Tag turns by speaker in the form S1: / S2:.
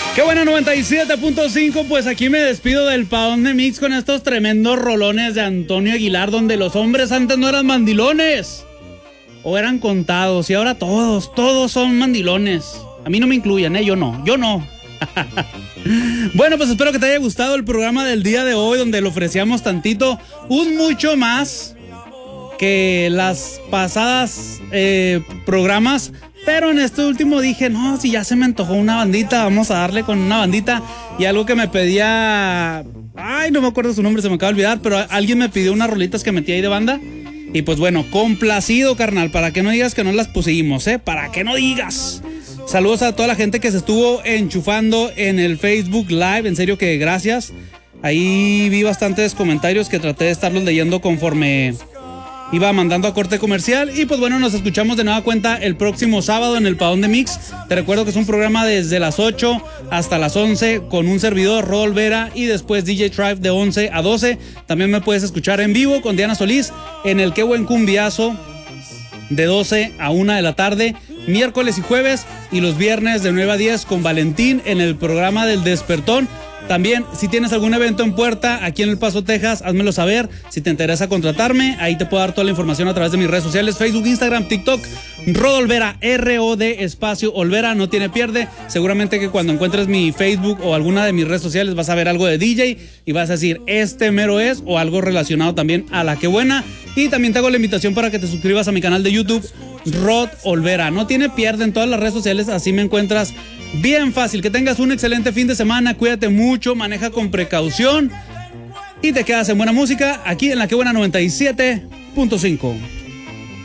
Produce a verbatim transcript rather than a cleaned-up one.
S1: Qué buena noventa y siete punto cinco, pues aquí me despido del Padón de Mix con estos tremendos rolones de Antonio Aguilar, donde los hombres antes no eran mandilones, o eran contados, y ahora todos, todos son mandilones. A mí no me incluyen, ¿eh? Yo no, yo no. Bueno, pues espero que te haya gustado el programa del día de hoy, donde le ofrecíamos tantito, un mucho más que las pasadas eh, programas. Pero en este último dije, no, si ya se me antojó una bandita, vamos a darle con una bandita. Y algo que me pedía, ay, no me acuerdo su nombre, se me acaba de olvidar, pero alguien me pidió unas rolitas que metí ahí de banda. Y pues bueno, complacido, carnal, para que no digas que no las pusimos, ¿eh? Para que no digas. Saludos a toda la gente que se estuvo enchufando en el Facebook Live, en serio que gracias. Ahí vi bastantes comentarios que traté de estarlos leyendo conforme iba mandando a corte comercial. Y pues bueno, nos escuchamos de nueva cuenta el próximo sábado en el Padón de Mix. Te recuerdo que es un programa desde las ocho hasta las once con un servidor, Rodo Olvera, y después D J Tribe de once a doce. También me puedes escuchar en vivo con Diana Solís en el Qué Buen Cumbiazo de doce a una de la tarde, miércoles y jueves, y los viernes de nueve a diez con Valentín en el programa del Despertón. También, si tienes algún evento en puerta aquí en El Paso, Texas, házmelo saber. Si te interesa contratarme, ahí te puedo dar toda la información a través de mis redes sociales, Facebook, Instagram, TikTok, Rodo Olvera, R O D espacio Olvera, no tiene pierde. Seguramente que cuando encuentres mi Facebook o alguna de mis redes sociales vas a ver algo de D J y vas a decir, este mero es, o algo relacionado también a La Que Buena. Y también te hago la invitación para que te suscribas a mi canal de YouTube, Rod Olvera. No tiene pierde en todas las redes sociales, así me encuentras bien fácil. Que tengas un excelente fin de semana, cuídate mucho, maneja con precaución y te quedas en buena música aquí en La Que Buena noventa y siete punto cinco.